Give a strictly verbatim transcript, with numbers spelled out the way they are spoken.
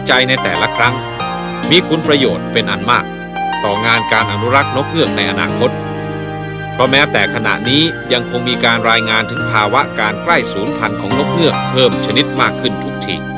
จัยในแต่ละครั้งมีคุณประโยชน์เป็นอันมากต่องานการอนุรักษ์นกเงือกในอนาคตเพราะแม้แต่ขณะนี้ยังคงมีการรายงานถึงภาวะการใกล้สูญพันธุ์ของนกเงือกเพิ่มชนิดมากขึ้นทุกที